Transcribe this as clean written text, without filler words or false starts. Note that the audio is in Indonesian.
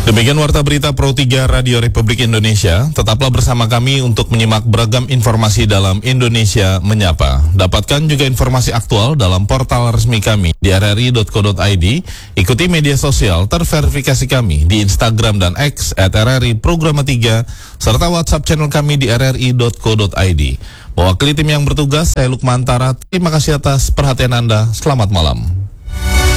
Demikian Warta Berita Pro 3 Radio Republik Indonesia. Tetaplah bersama kami untuk menyimak beragam informasi dalam Indonesia Menyapa. Dapatkan juga informasi aktual dalam portal resmi kami di rri.co.id. Ikuti media sosial terverifikasi kami di Instagram dan X @RRI_Programa3 serta WhatsApp channel kami di rri.co.id. Mewakili tim yang bertugas, saya Lukman Tara. Terima kasih atas perhatian Anda. Selamat malam.